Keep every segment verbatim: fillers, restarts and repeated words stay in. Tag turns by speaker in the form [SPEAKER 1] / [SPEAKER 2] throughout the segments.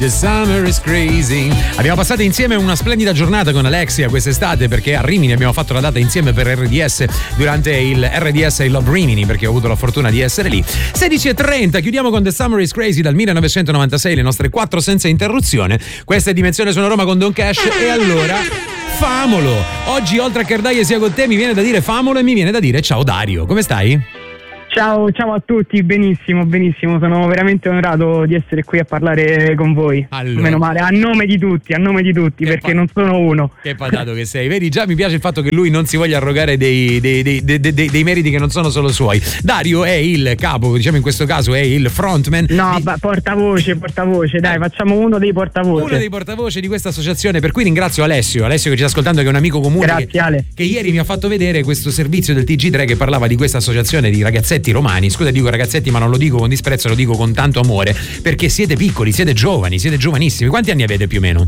[SPEAKER 1] The summer is crazy. Abbiamo passato insieme una splendida giornata con Alexia quest'estate, perché a Rimini abbiamo fatto la data insieme per R D S durante il R D S I Love Rimini, perché ho avuto la fortuna di essere lì. sedici e trenta, chiudiamo con The Summer is Crazy dal millenovecentonovantasei, le nostre quattro senza interruzione. Questa è Dimensione Suona Roma con Don Cash e allora famolo. Oggi oltre a Cardaie sia con te mi viene da dire famolo e mi viene da dire ciao Dario, come stai?
[SPEAKER 2] Ciao, ciao a tutti, benissimo, benissimo, sono veramente onorato di essere qui a parlare con voi.
[SPEAKER 1] Allora.
[SPEAKER 2] Meno male, a nome di tutti, a nome di tutti, che perché pa- non sono uno.
[SPEAKER 1] Che patato che sei, vedi, già mi piace il fatto che lui non si voglia arrogare dei, dei, dei, dei, dei, dei meriti che non sono solo suoi. Dario è il capo, diciamo in questo caso è il frontman.
[SPEAKER 2] No,
[SPEAKER 1] di...
[SPEAKER 2] ba- portavoce, portavoce, dai, facciamo uno dei portavoce.
[SPEAKER 1] Uno dei portavoce di questa associazione, per cui ringrazio Alessio, Alessio che ci sta ascoltando, che è un amico comune.
[SPEAKER 2] Grazie,
[SPEAKER 1] che,
[SPEAKER 2] Ale.
[SPEAKER 1] che ieri mi ha fatto vedere questo servizio del T G tre che parlava di questa associazione di ragazzetti romani. Scusa, dico ragazzetti, ma non lo dico con disprezzo, lo dico con tanto amore, perché siete piccoli, siete giovani, siete giovanissimi. Quanti anni avete più o meno?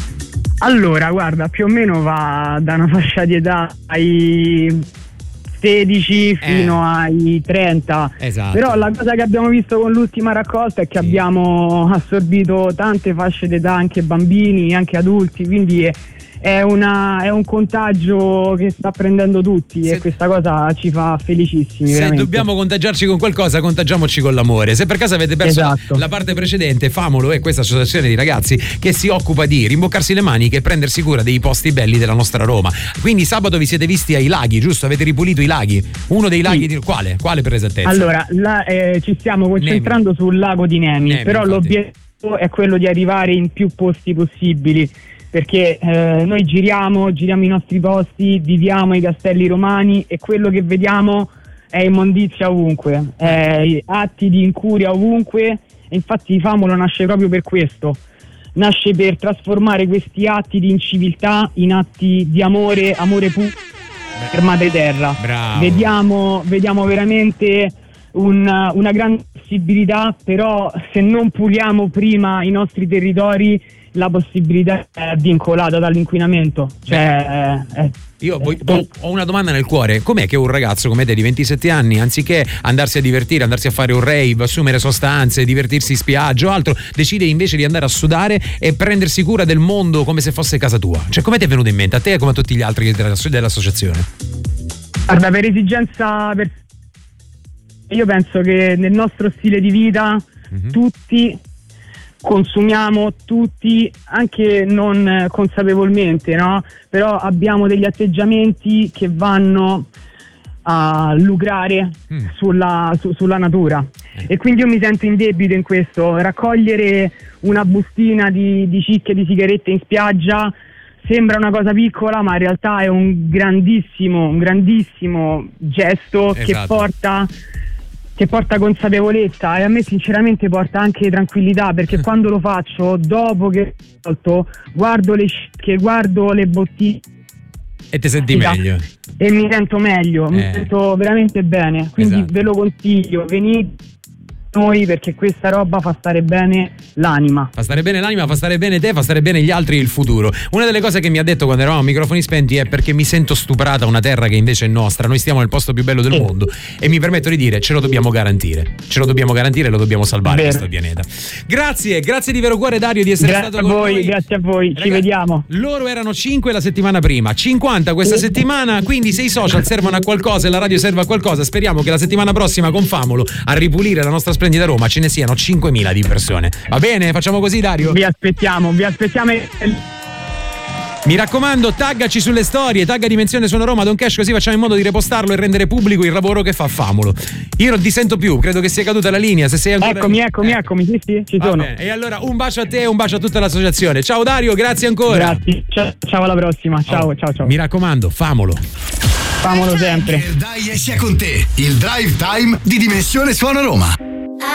[SPEAKER 2] Allora, guarda, più o meno va da una fascia di età ai sedici fino eh. ai trenta.
[SPEAKER 1] Esatto.
[SPEAKER 2] Però la cosa che abbiamo visto con l'ultima raccolta è che sì. abbiamo assorbito tante fasce d'età, anche bambini, anche adulti, quindi è È, una, è un contagio che sta prendendo tutti se, e questa cosa ci fa felicissimi.
[SPEAKER 1] Se
[SPEAKER 2] veramente.
[SPEAKER 1] Dobbiamo contagiarci con qualcosa, contagiamoci con l'amore. Se per caso avete perso
[SPEAKER 2] esatto.
[SPEAKER 1] la parte precedente, Famolo è questa associazione di ragazzi che si occupa di rimboccarsi le maniche e prendersi cura dei posti belli della nostra Roma. Quindi sabato vi siete visti ai laghi, giusto? Avete ripulito i laghi? Uno dei laghi sì. di quale? Quale per esattezza?
[SPEAKER 2] Allora, la, eh, ci stiamo concentrando Nemi. sul lago di Nemi, Nemi però infatti. L'obiettivo è quello di arrivare in più posti possibili, perché eh, noi giriamo, giriamo i nostri posti, viviamo i castelli romani e quello che vediamo è immondizia ovunque, è atti di incuria ovunque, e infatti Famolo nasce proprio per questo, nasce per trasformare questi atti di inciviltà in atti di amore, amore puro per madre terra.
[SPEAKER 1] Bravo. Vediamo,
[SPEAKER 2] vediamo veramente una, una grande possibilità, però se non puliamo prima i nostri territori la possibilità è vincolata dall'inquinamento. Cioè, è,
[SPEAKER 1] io voglio, ho una domanda nel cuore: com'è che un ragazzo come te di ventisette anni, anziché andarsi a divertire, andarsi a fare un rave, assumere sostanze, divertirsi in spiaggia o altro, decide invece di andare a sudare e prendersi cura del mondo come se fosse casa tua? Cioè, come ti è venuto in mente a te e come a tutti gli altri della, dell'associazione?
[SPEAKER 2] Guarda, per esigenza per... io penso che nel nostro stile di vita mm-hmm. tutti consumiamo, tutti, anche non consapevolmente, no? Però abbiamo degli atteggiamenti che vanno a lucrare mm. sulla, su, sulla natura mm. e quindi io mi sento in debito in questo. Raccogliere una bustina di, di cicche di sigarette in spiaggia sembra una cosa piccola, ma in realtà è un grandissimo, un grandissimo gesto esatto. che porta che porta consapevolezza, e a me sinceramente porta anche tranquillità, perché quando lo faccio, dopo che ho tolto, guardo le scicche, guardo le bottiglie
[SPEAKER 1] e ti senti meglio
[SPEAKER 2] e mi sento meglio, eh. mi sento veramente bene, quindi
[SPEAKER 1] esatto.
[SPEAKER 2] ve lo consiglio, venite noi, perché questa roba fa stare bene l'anima.
[SPEAKER 1] Fa stare bene l'anima, fa stare bene te, fa stare bene gli altri, il futuro. Una delle cose che mi ha detto quando eravamo a microfoni spenti è: perché mi sento stuprata una terra che invece è nostra, noi stiamo nel posto più bello del sì. mondo, e mi permetto di dire ce lo dobbiamo garantire, ce lo dobbiamo garantire e lo dobbiamo salvare Vero. questo pianeta. Grazie, grazie di vero cuore Dario di essere
[SPEAKER 2] grazie
[SPEAKER 1] stato
[SPEAKER 2] a
[SPEAKER 1] con
[SPEAKER 2] voi,
[SPEAKER 1] noi.
[SPEAKER 2] Grazie a voi, Ragazzi, ci vediamo.
[SPEAKER 1] Loro erano cinque la settimana prima, cinquanta questa sì. settimana, quindi se i social servono a qualcosa e la radio serve a qualcosa, speriamo che la settimana prossima con Famolo a ripulire la nostra splendida Roma ce ne siano cinquemila di persone. Va bene? Facciamo così, Dario?
[SPEAKER 2] Vi aspettiamo, vi aspettiamo.
[SPEAKER 1] Mi raccomando, taggaci sulle storie, tagga Dimensione Suona Roma, Don Cash, così facciamo in modo di repostarlo e rendere pubblico il lavoro che fa Famolo. Io non ti sento più, credo che sia caduta la linea. Se sei ancora
[SPEAKER 2] Eccomi, eccomi, eh. eccomi, sì, sì, ci
[SPEAKER 1] Va
[SPEAKER 2] sono.
[SPEAKER 1] Bene. E allora un bacio a te e un bacio a tutta l'associazione. Ciao Dario, grazie ancora.
[SPEAKER 2] Grazie, ciao, ciao alla prossima. Ciao, oh, ciao, ciao.
[SPEAKER 1] Mi raccomando, Famolo.
[SPEAKER 2] Famolo sempre.
[SPEAKER 3] Dai, sia con te, il drive time di Dimensione Suona Roma.